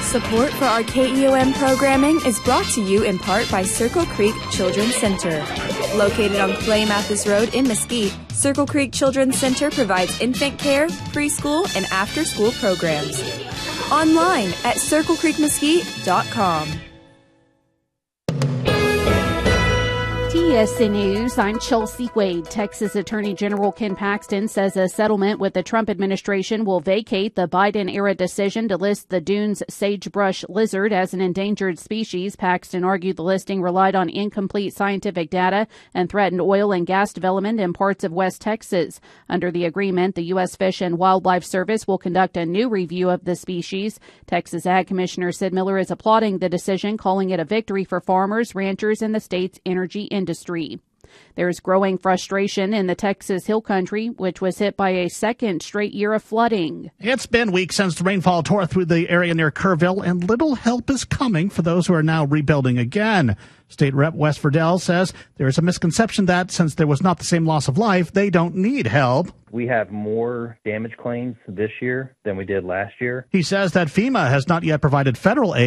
Support for our KEOM programming is brought to you in part by Circle Creek Children's Center. Located on Clay Mathis Road in Mesquite, Circle Creek Children's Center provides infant care, preschool, and after-school programs. Online at circlecreekmesquite.com. TSN News, I'm Chelsea Wade. Texas Attorney General Ken Paxton says a settlement with the Trump administration will vacate the Biden-era decision to list the Dunes sagebrush lizard as an endangered species. Paxton argued the listing relied on incomplete scientific data and threatened oil and gas development in parts of West Texas. Under the agreement, the U.S. Fish and Wildlife Service will conduct a new review of the species. Texas Ag Commissioner Sid Miller is applauding the decision, calling it a victory for farmers, ranchers, and the state's energy industry. There's growing frustration in the Texas Hill Country, which was hit by a second straight year of flooding. It's been weeks since the rainfall tore through the area near Kerrville, and little help is coming for those who are now rebuilding again. State Rep Wes Verdell says there is a misconception that since there was not the same loss of life, they don't need help. We have more damage claims this year than we did last year. He says that FEMA has not yet provided federal aid